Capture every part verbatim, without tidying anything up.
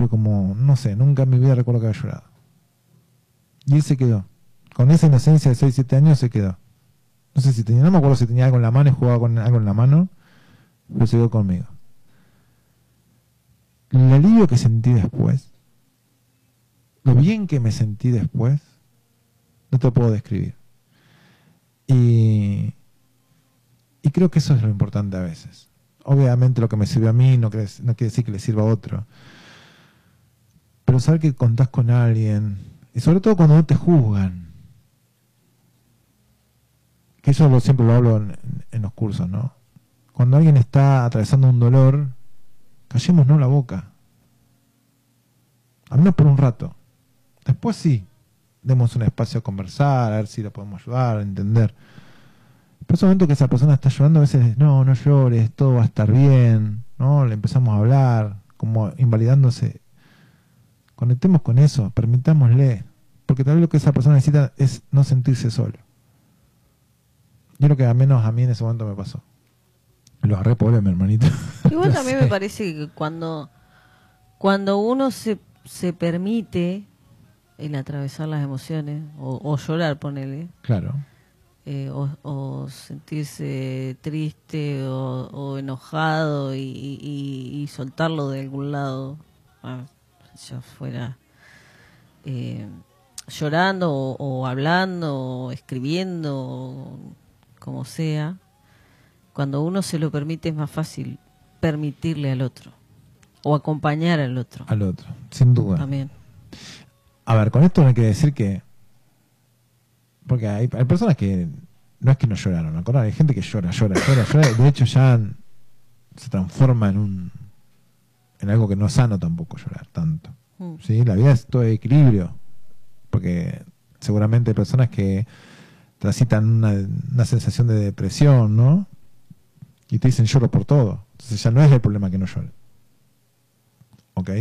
fue como, no sé, nunca en mi vida recuerdo que había llorado. Y él se quedó. Con esa inocencia de seis, siete años se quedó. No sé si tenía, no me acuerdo si tenía algo en la mano y jugaba con algo en la mano, pero se quedó conmigo. El alivio que sentí después, lo bien que me sentí después, no te lo puedo describir. Y, y creo que eso es lo importante a veces. Obviamente lo que me sirve a mí no quiere, no quiere decir que le sirva a otro. Pero saber que contás con alguien, y sobre todo cuando no te juzgan, que eso lo, siempre lo hablo en, en los cursos, ¿no? Cuando alguien está atravesando un dolor, callémonos la boca. Al menos por un rato. Después sí, demos un espacio a conversar, a ver si lo podemos ayudar, a entender. Pero ese momento que esa persona está llorando, a veces, no, no llores, todo va a estar bien, ¿no? Le empezamos a hablar, como invalidándose. Conectemos con eso, permitámosle. Porque tal vez lo que esa persona necesita es no sentirse solo. Yo creo que al menos a mí en ese momento me pasó. Lo agarré pobre mi hermanito. Igual No también sé. me parece que cuando, cuando uno se, se permite el atravesar las emociones, o, o llorar, ponele, Claro. eh, o, o sentirse triste o, o enojado y, y, y soltarlo de algún lado, ah, ya fuera eh, llorando o, o hablando o escribiendo, o como sea, cuando uno se lo permite es más fácil permitirle al otro o acompañar al otro. Al otro, sin duda. También. A ver, con esto no hay que decir que... Porque hay, hay personas que... No es que no lloraron, ¿no? Hay gente que llora, llora, llora, llora. De hecho ya se transforma en un... En algo que no es sano tampoco llorar tanto. Mm. ¿Sí? La vida es todo de equilibrio. Porque seguramente hay personas que transitan una, una sensación de depresión, ¿no? Y te dicen lloro por todo. Entonces ya no es el problema que no llore. ¿Ok?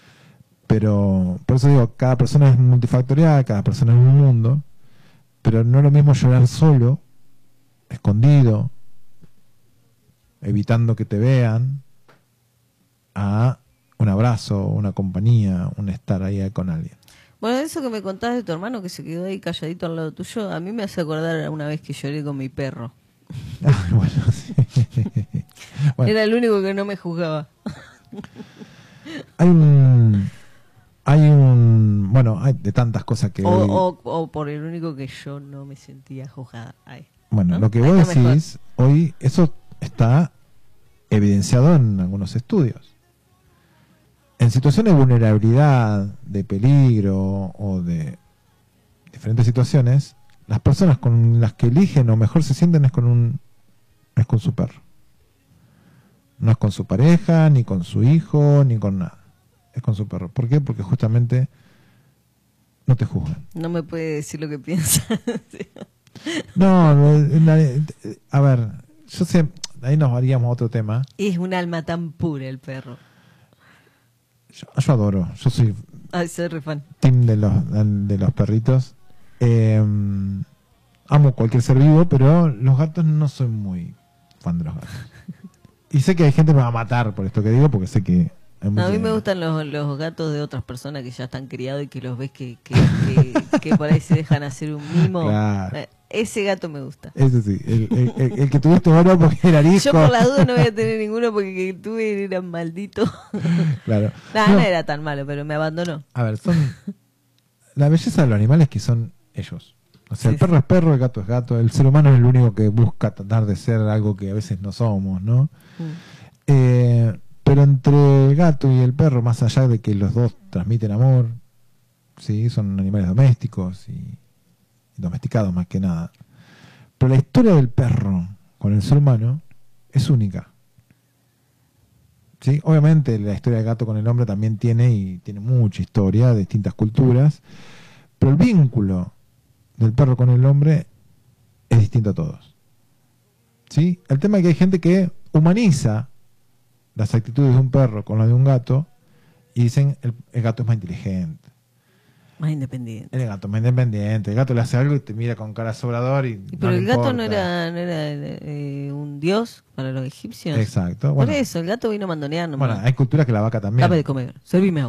Pero por eso digo, cada persona es multifactorial, cada persona es un mundo, pero no es lo mismo llorar solo, escondido, evitando que te vean, a un abrazo, una compañía, un estar ahí con alguien. Bueno, eso que me contás de tu hermano que se quedó ahí calladito al lado tuyo, a mí me hace acordar a una vez que lloré con mi perro. Ah, bueno, sí. Bueno, Era el único que no me juzgaba. hay un... Hay un... Bueno, hay de tantas cosas que... O, hoy- o, o por el único que yo no me sentía juzgada. Ay. Bueno, ¿no? lo que Ahí vos está decís, hoy eso está evidenciado en algunos estudios. En situaciones de vulnerabilidad, de peligro o de diferentes situaciones, las personas con las que eligen o mejor se sienten es con un es con su perro. No es con su pareja, ni con su hijo, ni con nada. Es con su perro. ¿Por qué? Porque justamente no te juzgan. No me puede decir lo que piensa. No, no, no, a ver, yo sé, ahí nos varíamos a otro tema. Es un alma tan pura el perro. Yo, yo adoro, yo soy Ay, soy re fan. team de los, de los perritos. Eh, amo cualquier ser vivo, pero los gatos no soy muy fan de los gatos. Y sé que hay gente que me va a matar por esto que digo, porque sé que hay mucha- A mí me gustan los, los gatos de otras personas que ya están criados y que los ves que, que, que, que por ahí se dejan hacer un mimo. Claro. Eh, Ese gato me gusta. Ese sí, el, el, el, el que tuviste ahora porque era arisco. Yo por la duda no voy a tener ninguno porque el que tuve era maldito. Claro. Nah, No, no era tan malo, pero me abandonó. a ver, son... La belleza de los animales es que son ellos. O sea, Sí, el perro es perro, el gato es gato. El ser humano es el único que busca tratar de ser algo que a veces no somos, ¿no? Mm. Eh, pero entre el gato y el perro, más allá de que los dos transmiten amor, sí, son animales domésticos y, y domesticados más que nada. Pero la historia del perro con el ser humano es única. ¿Sí? Obviamente la historia del gato con el hombre también tiene y tiene mucha historia de distintas culturas, pero el vínculo del perro con el hombre es distinto a todos. ¿Sí? El tema es que hay gente que humaniza las actitudes de un perro con las de un gato y dicen el, el gato es más inteligente, Más independiente. el gato es más independiente, el gato le hace algo y te mira con cara sobrador y Y no Pero le el gato importa. no era, no era eh, un dios para los egipcios. Exacto. Por Bueno, eso, el gato vino a mandonear nomás. bueno, hay culturas que la vaca también. Dame de comer, servime